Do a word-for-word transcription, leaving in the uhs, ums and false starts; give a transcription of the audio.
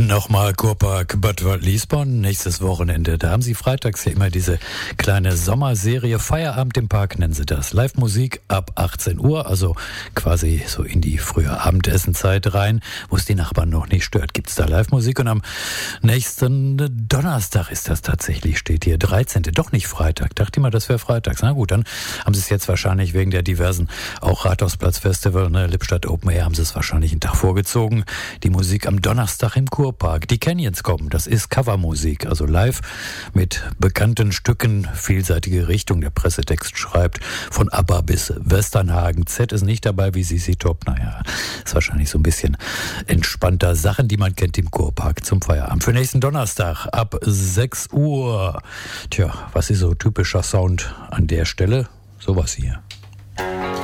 Nochmal Kurpark Bad Waldliesborn, nächstes Wochenende. Da haben sie freitags ja immer diese kleine Sommerserie Feierabend im Park, nennen sie das. Live-Musik ab achtzehn Uhr, also quasi so in die frühe Abendessenzeit rein, wo es die Nachbarn noch nicht stört. Gibt's da Live-Musik und am nächsten Donnerstag ist das tatsächlich, steht hier, dreizehnten Doch nicht Freitag. Dachte immer, das wäre freitags. Na gut, dann haben sie es jetzt wahrscheinlich wegen der diversen, auch Rathausplatz-Festival, ne, Lippstadt Open Air, haben sie es wahrscheinlich einen Tag vorgezogen. Die Musik am Donnerstag im Kurpark. Die Canyons kommen, das ist Covermusik, also live mit bekannten Stücken, vielseitige Richtung. Der Pressetext schreibt, von ABBA bis Westernhagen. Z ist nicht dabei wie Z Z Top. Naja, ist wahrscheinlich so ein bisschen entspannter. Sachen, die man kennt im Kurpark zum Feierabend. Für nächsten Donnerstag ab sechs Uhr. Tja, was ist so typischer Sound an der Stelle? Sowas hier.